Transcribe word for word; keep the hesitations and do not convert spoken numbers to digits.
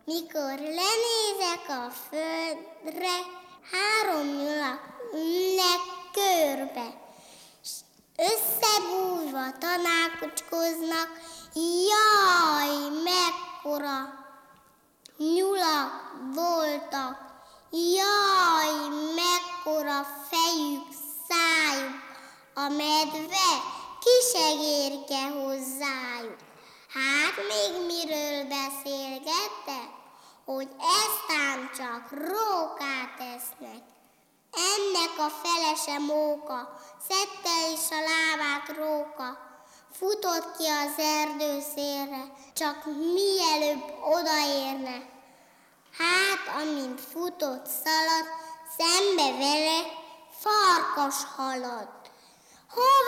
Mikor lenézek a földre, három nyulak ülnek körbe, s összebújva tanácskoznak, jaj, mekkora nyulak voltak, jaj, mekkora fejük, szájuk, a medve ki se érke hozzájuk. Hát még miről beszélgettek? Hogy eztán csak rókát esznek. Ennek a felese móka, szedte is a lábát róka, futott ki az erdő szélre, csak mielőbb odaérne. Hát, amint futott, szaladt, szembe vele farkas haladt. Hova